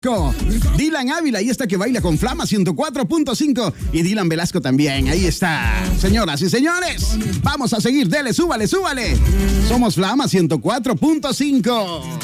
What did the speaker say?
Dylan Ávila y esta que baila con Flama 104.5 y Dylan Velasco también, ahí está. Señoras y señores, vamos a seguir, dele, súbale, súbale. Somos Flama 104.5.